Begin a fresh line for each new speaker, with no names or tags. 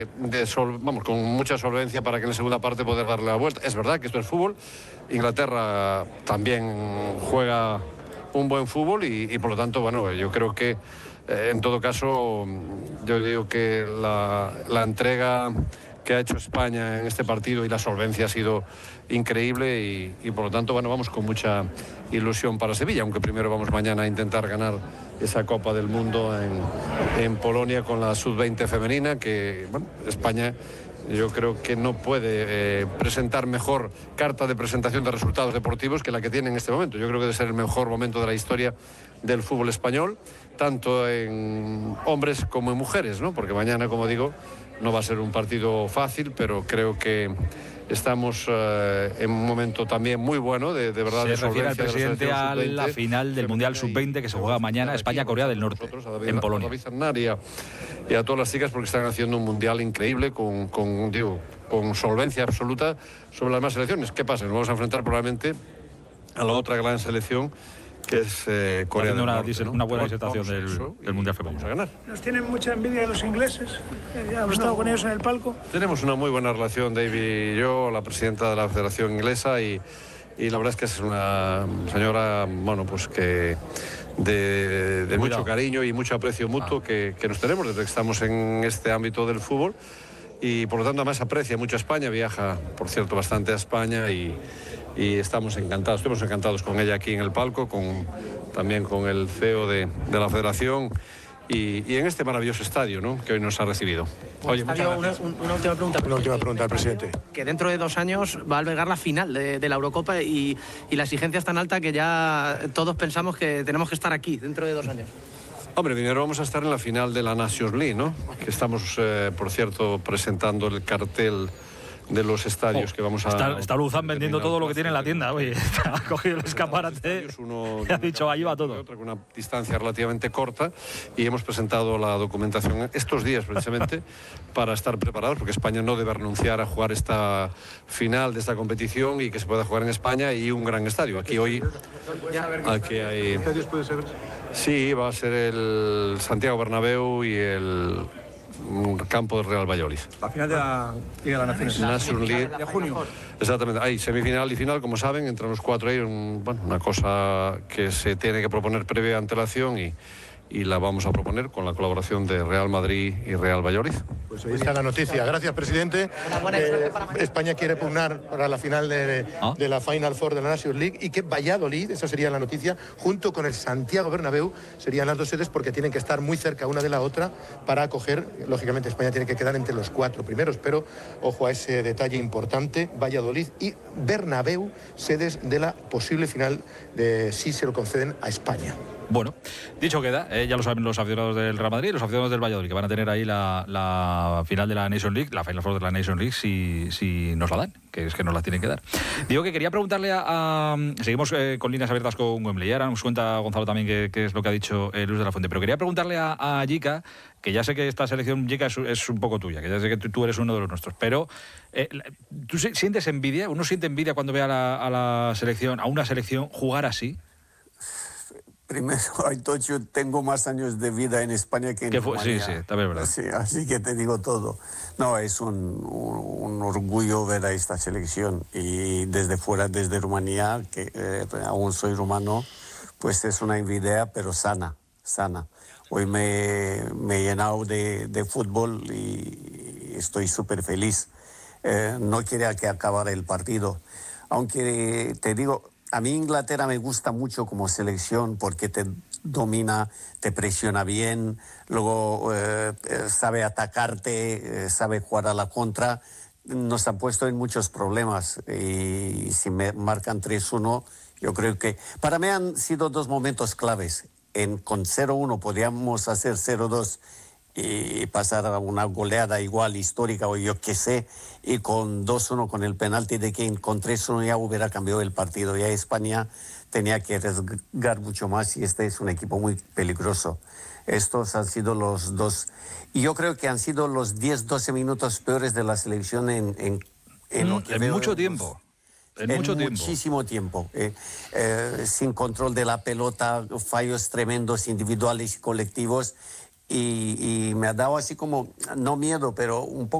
con mucha solvencia para que en la segunda parte poder darle la vuelta. Es verdad que esto es fútbol. Inglaterra también juega un buen fútbol y por lo tanto, bueno, yo creo que en todo caso, yo digo que la entrega que ha hecho España en este partido y la solvencia ha sido increíble y por lo tanto, bueno, vamos con mucha ilusión para Sevilla, aunque primero vamos mañana a intentar ganar esa Copa del Mundo en Polonia con la Sub-20 femenina, que bueno, España yo creo que no puede presentar mejor carta de presentación de resultados deportivos que la que tiene en este momento. Yo creo que debe ser el mejor momento de la historia del fútbol español, tanto en hombres como en mujeres, ¿no? Porque mañana, como digo, no va a ser un partido fácil, pero creo que estamos en un momento también muy bueno, de verdad.
Se refiere al presidente a la final del Mundial Sub-20 que se juega mañana, España-Corea del Norte, en Polonia.
Y a todas las chicas porque están haciendo un Mundial increíble con solvencia absoluta sobre las demás selecciones. ¿Qué pasa? Nos vamos a enfrentar probablemente a la otra gran selección, que es Corea del Norte, ¿no?
Una buena disertación del Mundial femenino.
Vamos a ganar.
Nos tienen mucha envidia los ingleses. Ya hemos estado con ellos en el palco.
Tenemos una muy buena relación, David y yo, la presidenta de la Federación Inglesa, y la verdad es que es una señora, bueno, pues que de mucho cariño y mucho aprecio mutuo que nos tenemos desde que estamos en este ámbito del fútbol. Y por lo tanto además aprecia mucho a España, viaja, por cierto, bastante a España y estamos encantados con ella aquí en el palco, también con el CEO de la Federación y en este maravilloso estadio, ¿no?, que hoy nos ha recibido.
Oye, una última pregunta.
Una última pregunta al presidente.
Que dentro de 2 años va a albergar la final de la Eurocopa y la exigencia es tan alta que ya todos pensamos que tenemos que estar aquí dentro de 2 años.
Hombre, primero vamos a estar en la final de la Nations League, ¿no? Que estamos, por cierto, presentando el cartel de los estadios que vamos a...
Está Luzán vendiendo todo lo que tiene en la tienda. Oye, ha cogido el escaparate y ha dicho, ahí va todo.
Con una distancia relativamente corta, y hemos presentado la documentación estos días precisamente para estar preparados, porque España no debe renunciar a jugar esta final de esta competición y que se pueda jugar en España y un gran estadio. Aquí hoy... Aquí hay...
¿Estadios puede ser?
Sí, va a ser el Santiago Bernabéu y el campo del Real Valladolid.
La final de la Liga de las
Nations League
de junio.
Exactamente, hay semifinal y final, como saben, entre los 4 hay una cosa que se tiene que proponer previa antelación y la vamos a proponer con la colaboración de Real Madrid y Real Valladolid.
Pues ahí está la noticia. Gracias, presidente. España quiere pugnar para la final de la Final Four de la Nations League y que Valladolid, esa sería la noticia, junto con el Santiago Bernabéu, serían las 2 sedes porque tienen que estar muy cerca una de la otra para acoger. Lógicamente, España tiene que quedar entre los 4 primeros, pero ojo a ese detalle importante, Valladolid y Bernabéu, sedes de la posible final de si se lo conceden a España.
Bueno, dicho queda, ya lo saben los aficionados del Real Madrid y los aficionados del Valladolid, que van a tener ahí la final de la Nations League, la Final Four de la Nations League, si nos la dan, que es que nos la tienen que dar. Digo que quería preguntarle seguimos con líneas abiertas con Wembley, y ahora nos cuenta Gonzalo también qué es lo que ha dicho Luis de la Fuente, pero quería preguntarle a Jica, que ya sé que esta selección, Jica, es un poco tuya, que ya sé que tú eres uno de los nuestros, pero ¿tú sientes envidia? ¿Uno siente envidia cuando ve a una selección jugar así?
Primero, yo tengo más años de vida en España que en Rumanía.
Sí, también es verdad.
Sí, así que te digo todo. No, es un orgullo ver a esta selección. Y desde fuera, desde Rumanía, que aún soy rumano, pues es una envidia, pero sana. Hoy me he llenado de fútbol y estoy súper feliz. No quería que acabara el partido. Aunque te digo... A mí Inglaterra me gusta mucho como selección porque te domina, te presiona bien, luego sabe atacarte, sabe jugar a la contra. Nos han puesto en muchos problemas y si me marcan 3-1, yo creo que... Para mí han sido 2 momentos claves. Con 0-1 podríamos hacer 0-2 y pasar a una goleada igual histórica o yo qué sé, y con 2-1 con el penalti de Kane, con 3-1 ya hubiera cambiado el partido. Ya España tenía que arriesgar mucho más y este es un equipo muy peligroso. Estos han sido los 2, y yo creo que han sido los 10-12 minutos peores de la selección en lo que veo
mucho tiempo.
Muchísimo tiempo. Sin control de la pelota, fallos tremendos individuales y colectivos. y me ha dado así como, no miedo, pero un poco